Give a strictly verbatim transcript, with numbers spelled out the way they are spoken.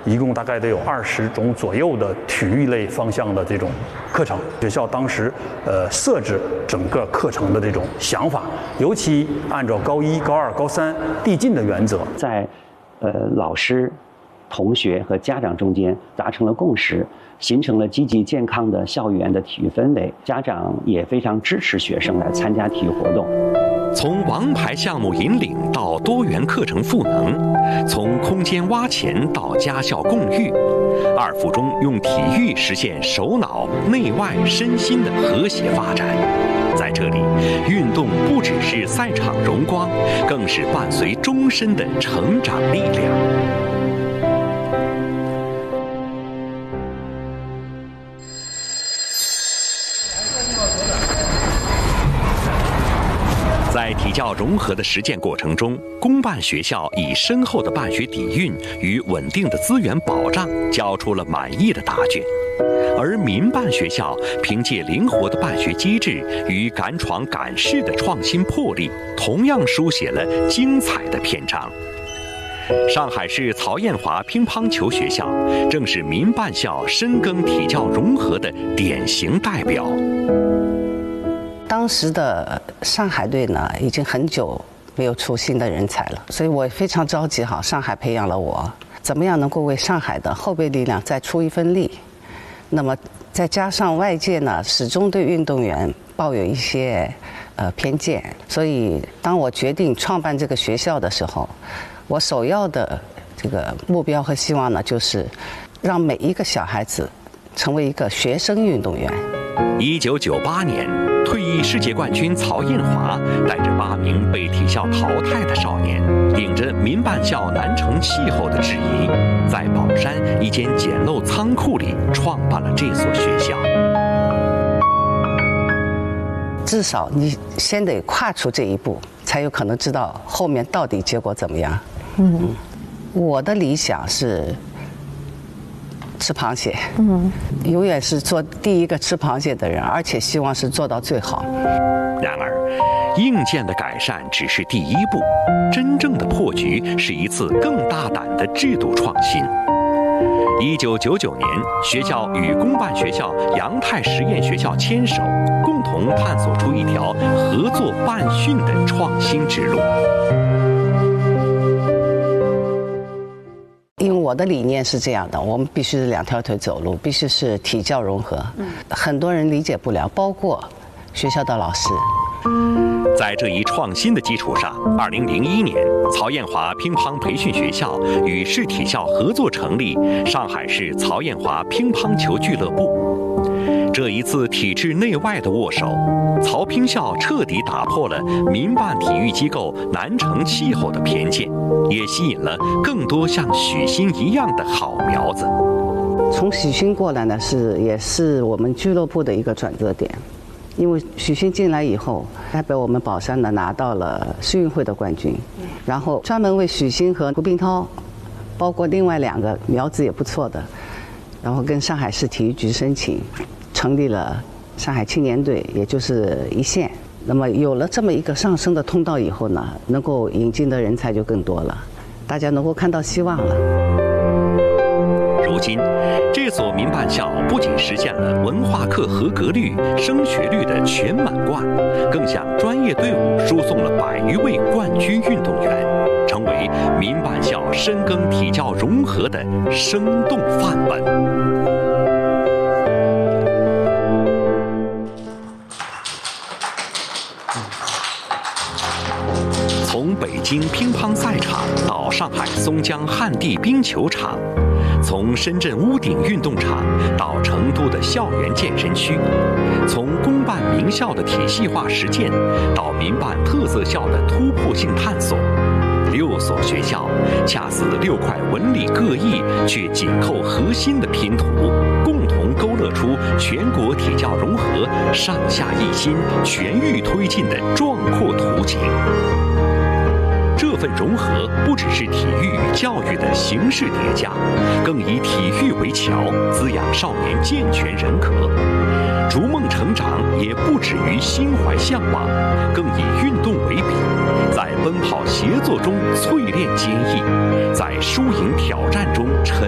一共大概得有二十种左右的体育类方向的这种课程。学校当时呃设置整个课程的这种想法，尤其按照高一、高二、高三递进的原则， 在呃老师、同学和家长中间达成了共识，形成了积极健康的校园的体育氛围。家长也非常支持学生来参加体育活动。 从王牌项目引领到多元课程赋能，从空间挖潜到家校共育，二附中用体育实现手脑、内外、身心的和谐发展。在这里，运动不只是赛场荣光，更是伴随终身的成长力量。在体教融合的实践过程中，公办学校以深厚的办学底蕴与稳定的资源保障，交出了满意的答卷；而民办学校凭借灵活的办学机制与敢闯敢试的创新魄力，同样书写了精彩的篇章。上海市曹艳华乒乓球学校正是民办校深耕体教融合的典型代表。 当时的上海队呢，已经很久没有出新的人才了，所以我非常着急。好，上海培养了我，怎么样能够为上海的后备力量再出一份力？那么再加上外界呢，始终对运动员抱有一些呃偏见，所以当我决定创办这个学校的时候，我首要的这个目标和希望呢，就是让每一个小孩子成为一个学生运动员。 一九九八年，退役世界冠军曹艳华带着八名被体校淘汰的少年，顶着民办校难成气候的质疑，在宝山一间简陋仓库里创办了这所学校。 至少你先得跨出这一步，才有可能知道后面到底结果怎么样。嗯，我的理想是吃螃蟹，嗯，永远是做第一个吃螃蟹的人，而且希望是做到最好。 然而，硬件的改善只是第一步，真正的破局是一次更大胆的制度创新。一九九九年，学校与公办学校杨泰实验学校牵手，共同探索出一条合作办训的创新之路。 因为我的理念是这样的，我们必须是两条腿走路，必须是体教融合。嗯，很多人理解不了，包括学校的老师。 在这一创新的基础上，二零零一年，曹艳华乒乓培训学校与市体校合作成立上海市曹艳华乒乓球俱乐部。这一次体制内外的握手，曹乒校彻底打破了民办体育机构难成气候的偏见，也吸引了更多像许昕一样的好苗子。 从许昕过来呢，是也是我们俱乐部的一个转折点。因为许昕进来以后，代表我们宝山呢拿到了世运会的冠军，然后专门为许昕和胡冰涛，包括另外两个苗子也不错的，然后跟上海市体育局申请，成立了上海青年队，也就是一线。那么有了这么一个上升的通道以后呢，能够引进的人才就更多了，大家能够看到希望了。 如今，这所民办校不仅实现了文化课合格率、升学率的全满贯，更向专业队伍输送了百余位冠军运动员，成为民办校深耕体教融合的生动范本。从北京乒乓赛场到上海松江旱地冰球场，从深圳屋顶运动场到成都的校园健身区，从公办名校的体系化实践到民办特色校的突破性探索，六所学校恰似六块纹理各异却紧扣核心的拼图，共同勾勒出全国体教融合上下一心、全域推进的壮阔图景。这份融合不只是体育与教育的形式叠加，更以体育为桥，滋养少年健全人格。逐梦成长也不止于心怀向往，更以运动为笔，在奔跑协作中淬炼坚毅，在输赢挑战中沉